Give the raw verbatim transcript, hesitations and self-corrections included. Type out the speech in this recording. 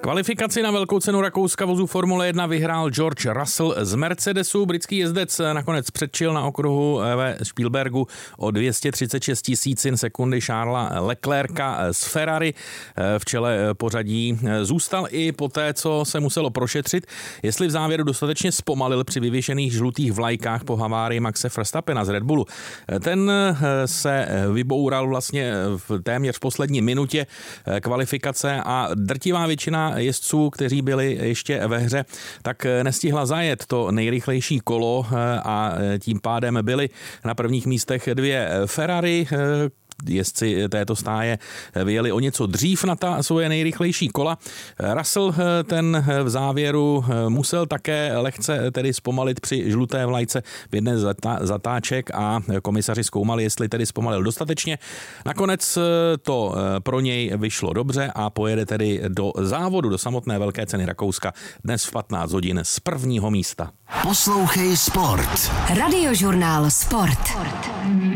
Kvalifikaci na velkou cenu Rakouska vozu Formule jedna vyhrál George Russell z Mercedesu. Britský jezdec nakonec předčil na okruhu ve Spielbergu o dvě stě třicet šest tisícin sekundy Charlesa Leclerca z Ferrari. V čele pořadí zůstal i poté, co se muselo prošetřit, jestli v závěru dostatečně zpomalil při vyvěšených žlutých vlajkách po havárii Maxe Verstappena z Red Bullu. Ten se vyboural vlastně v téměř poslední minutě kvalifikace a drtivá většina jezdců, kteří byli ještě ve hře, tak nestihla zajet to nejrychlejší kolo a tím pádem byly na prvních místech dvě Ferrari. Jezdci této stáje vyjeli o něco dřív na ta svoje nejrychlejší kola. Russell ten v závěru musel také lehce tedy zpomalit při žluté vlajce v jedné z zatáček a komisaři zkoumali, jestli tedy zpomalil dostatečně. Nakonec to pro něj vyšlo dobře a pojede tedy do závodu, do samotné velké ceny Rakouska dnes v patnáct hodin z prvního místa. Poslouchej Sport. Radiožurnál Sport.